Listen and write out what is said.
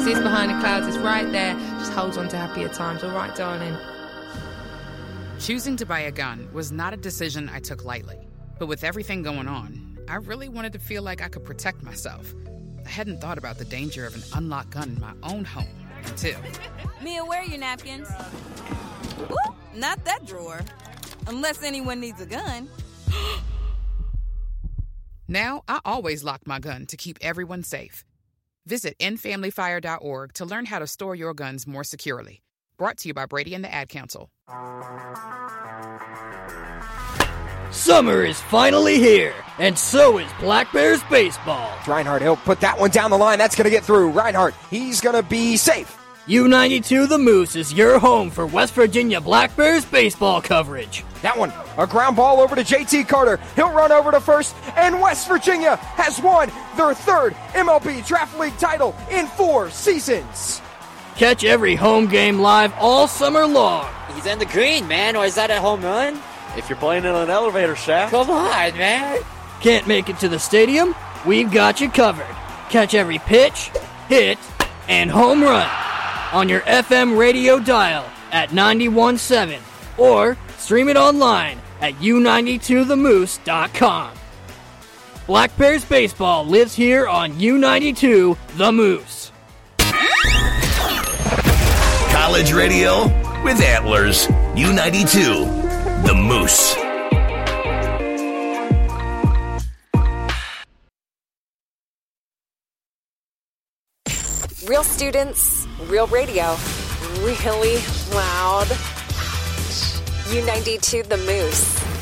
exists behind the clouds. It's right there. Just hold on to happier times. All right, darling? Choosing to buy a gun was not a decision I took lightly. But with everything going on, I really wanted to feel like I could protect myself. I hadn't thought about the danger of an unlocked gun in my own home until... Mia, where are your napkins? Ooh, not that drawer. Unless anyone needs a gun. Now, I always lock my gun to keep everyone safe. Visit endfamilyfire.org to learn how to store your guns more securely. Brought to you by Brady and the Ad Council. Summer is finally here, and so is Black Bears baseball. Reinhardt, he'll put that one down the line. That's going to get through. Reinhardt, he's going to be safe. U92 The Moose is your home for West Virginia Black Bears baseball coverage. That one, a ground ball over to JT Carter. He'll run over to first, and West Virginia has won their third MLB Draft League title in 4 seasons. Catch every home game live all summer long. He's in the green, man, or is that a home run? If you're playing in an elevator shaft. Come on, man. Can't make it to the stadium? We've got you covered. Catch every pitch, hit, and home run on your FM radio dial at 91.7 or stream it online at u92themoose.com. Black Bears baseball lives here on U92 The Moose. College radio with Antlers. U92 The Moose. Real students, real radio, really loud. U92 The Moose.